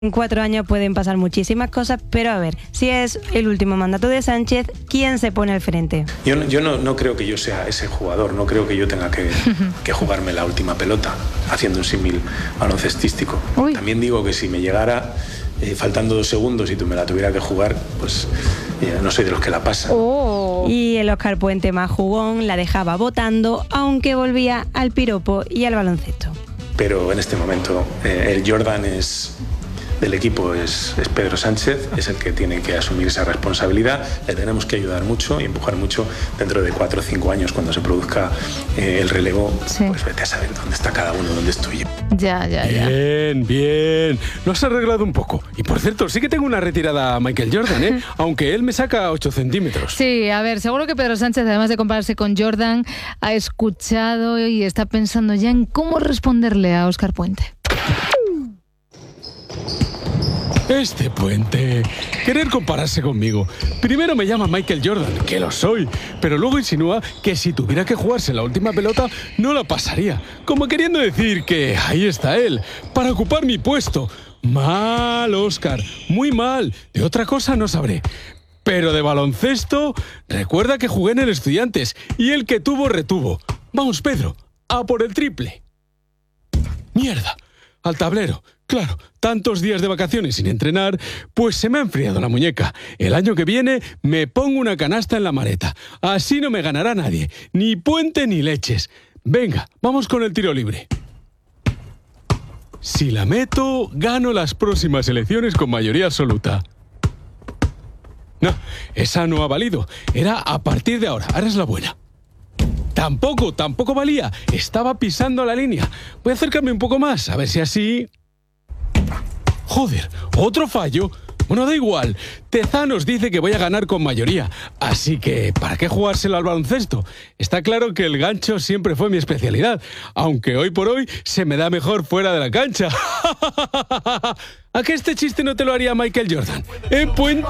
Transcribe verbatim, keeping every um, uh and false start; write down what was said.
En cuatro años pueden pasar muchísimas cosas, pero a ver, si es el último mandato de Sánchez, ¿quién se pone al frente? Yo, no, yo no, no creo que yo sea ese jugador, no creo que yo tenga que, que jugarme la última pelota, haciendo un símil baloncestístico. Uy. También digo que si me llegara eh, faltando dos segundos y tú me la tuviera que jugar, pues eh, no soy de los que la pasan. Oh. Y el Óscar Puente más jugón la dejaba votando, aunque volvía al piropo y al baloncesto. Pero en este momento eh, el Jordan es... del equipo es, es Pedro Sánchez, es el que tiene que asumir esa responsabilidad. Le tenemos que ayudar mucho y empujar mucho. Dentro de cuatro o cinco años, cuando se produzca eh, el relevo, sí. Pues vete a saber dónde está cada uno, dónde estoy yo. Ya, ya, ya. Bien, bien. Lo has arreglado un poco. Y por cierto, sí que tengo una retirada a Michael Jordan, ¿eh? Aunque él me saca ocho centímetros. Sí, a ver, seguro que Pedro Sánchez, además de compararse con Jordan, ha escuchado y está pensando ya en cómo responderle a Óscar Puente. Este Puente, querer compararse conmigo. Primero me llama Michael Jordan, que lo soy, pero luego insinúa que si tuviera que jugarse la última pelota, no la pasaría. Como queriendo decir que ahí está él, para ocupar mi puesto. Mal, Óscar, muy mal. De otra cosa no sabré. Pero de baloncesto, recuerda que jugué en el Estudiantes y el que tuvo, retuvo. Vamos, Pedro, a por el triple. Mierda, al tablero. Claro, tantos días de vacaciones sin entrenar, pues se me ha enfriado la muñeca. El año que viene me pongo una canasta en la maleta. Así no me ganará nadie, ni Puente ni leches. Venga, vamos con el tiro libre. Si la meto, gano las próximas elecciones con mayoría absoluta. No, esa no ha valido. Era a partir de ahora. Ahora es la buena. Tampoco, tampoco valía. Estaba pisando la línea. Voy a acercarme un poco más, a ver si así... Joder, otro fallo. Bueno, da igual. Tezanos dice que voy a ganar con mayoría. Así que, ¿para qué jugárselo al baloncesto? Está claro que el gancho siempre fue mi especialidad. Aunque hoy por hoy se me da mejor fuera de la cancha. ¿A qué este chiste no te lo haría Michael Jordan? ¿Eh, Puente?